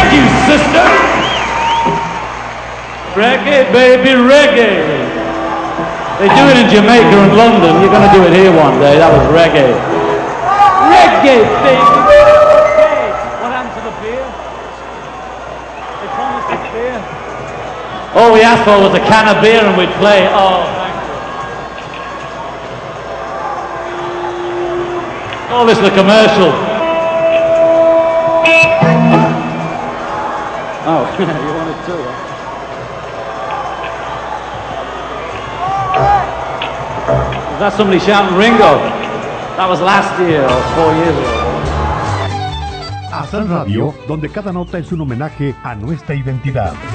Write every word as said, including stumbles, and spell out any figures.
Thank you, sister. Reggae, baby, reggae. They do it in Jamaica and London. You're going to do it here one day. That was reggae. Reggae, baby. Reggae. What happened to the beer? They promised us beer. All we asked for was a can of beer and we'd play. Oh, thank you. Oh, this is the commercial. Oh, you wanted to, huh? Was that somebody shouting Ringo? That was last year or four years ago. Asan Radio, donde cada nota es un homenaje a nuestra identidad.